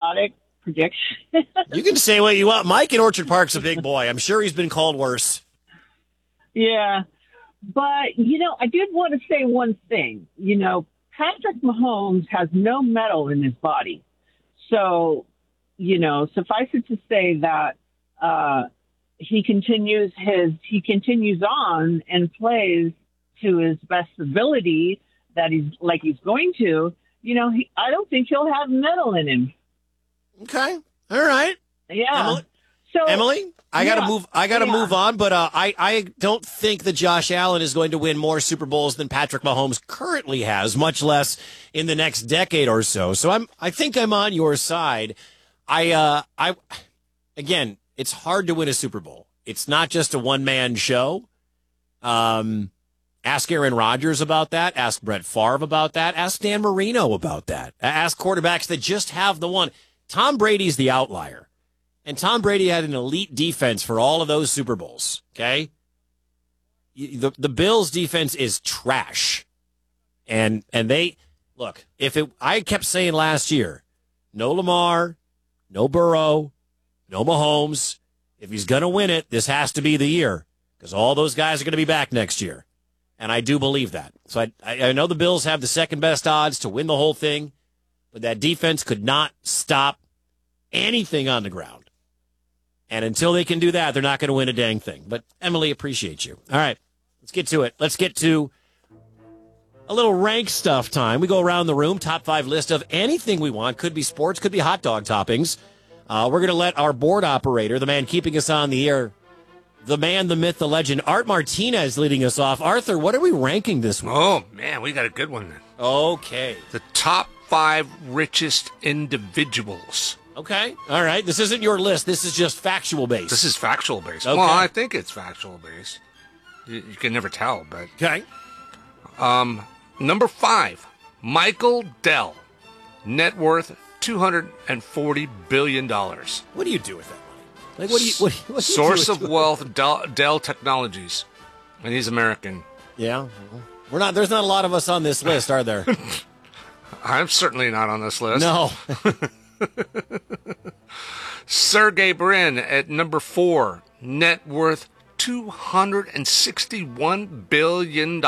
chaotic prediction. You can say what you want. Mike in Orchard Park's a big boy. I'm sure he's been called worse. Yeah. But, I did want to say one thing. Patrick Mahomes has no metal in his body. So, suffice it to say that he continues on and plays to his best ability that he's going to. I don't think he'll have metal in him. Okay. All right. Yeah. Emily, I gotta move on, but I don't think that Josh Allen is going to win more Super Bowls than Patrick Mahomes currently has, much less in the next decade or so. So I think I'm on your side. Again, it's hard to win a Super Bowl. It's not just a one-man show. Ask Aaron Rodgers about that. Ask Brett Favre about that. Ask Dan Marino about that. Ask quarterbacks that just have the one. Tom Brady's the outlier. And Tom Brady had an elite defense for all of those Super Bowls, okay? The Bills' defense is trash. And they, look, I kept saying last year, no Lamar, no Burrow, no Mahomes. If he's going to win it, this has to be the year because all those guys are going to be back next year. And I do believe that. So I know the Bills have the second best odds to win the whole thing, but that defense could not stop anything on the ground. And until they can do that, they're not going to win a dang thing. But Emily, appreciate you. All right, let's get to it. Let's get to a little rank stuff time. We go around the room, top 5 list of anything we want. Could be sports, could be hot dog toppings. We're going to let our board operator, the man keeping us on the air, the man, the myth, the legend, Art Martinez leading us off. Arthur, what are we ranking this week? Oh, man, we got a good one then. Okay. The top 5 richest individuals. Okay. All right. This isn't your list. This is just factual based. This is factual based. Okay. Well, I think it's factual based. You can never tell, but. Okay. Number 5, Michael Dell. Net worth $240 billion. What do you do with that money? Like, what do you Source do of wealth, Dell Technologies. And he's American. Yeah. There's not a lot of us on this list, are there? I'm certainly not on this list. No. Sergey Brin at number 4, net worth $261 billion.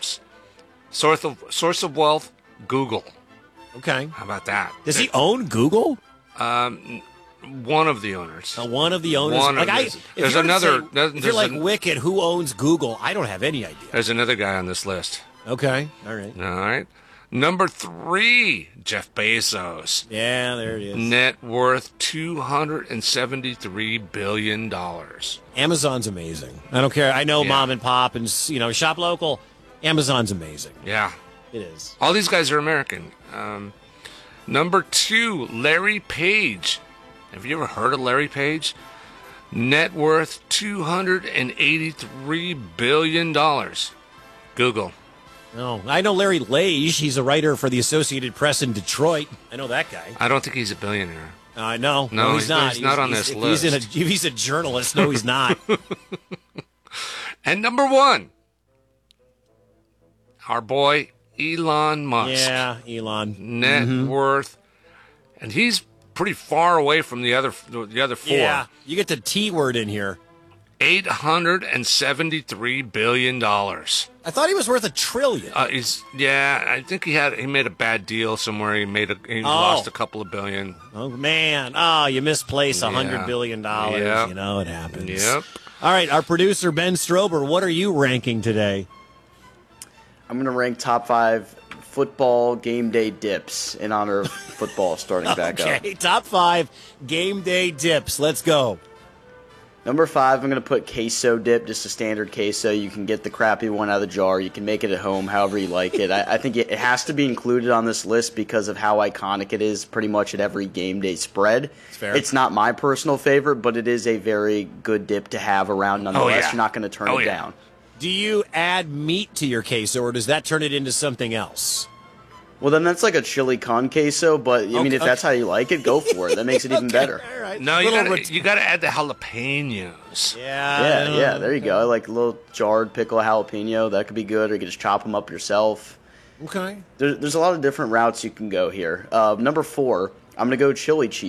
Source of wealth, Google. Okay. How about that? Does he own Google? One of the owners. One of the owners. There's another. If you're like Wicked, who owns Google? I don't have any idea. There's another guy on this list. Okay. All right. All right. Number 3, Jeff Bezos. Yeah, there it is. Net worth $273 billion. Amazon's amazing. I don't care. I know mom and pop and, shop local. Amazon's amazing. Yeah. It is. All these guys are American. Number 2, Larry Page. Have you ever heard of Larry Page? Net worth $283 billion. Google. No, I know Larry Lage. He's a writer for the Associated Press in Detroit. I know that guy. I don't think he's a billionaire. No, he's not. He's not on this list. If he's a journalist, no, he's not. And number 1, our boy Elon Musk. Yeah, Elon. Net worth, and he's pretty far away from the other 4. Yeah, you get the T word in here. $873 billion. I thought he was worth $1 trillion. I think he made a bad deal somewhere. He lost a couple of billion. Oh man! You misplace $100 billion. Yep. It happens. Yep. All right, our producer Ben Strober. What are you ranking today? I'm going to rank top 5 football game day dips in honor of football starting back up. Okay, top 5 game day dips. Let's go. Number 5, I'm going to put queso dip, just a standard queso. You can get the crappy one out of the jar. You can make it at home however you like it. I think it has to be included on this list because of how iconic it is pretty much at every game day spread. It's not my personal favorite, but it is a very good dip to have around nonetheless. You're not going to turn it down. Do you add meat to your queso, or does that turn it into something else? Well, then that's like a chili con queso, but if that's how you like it, go for it. That makes it even better. All right. No, you got to add the jalapenos. Yeah, there you go. I like a little jarred pickle jalapeno. That could be good, or you can just chop them up yourself. Okay. There's a lot of different routes you can go here. Number 4, I'm going to go chili cheese.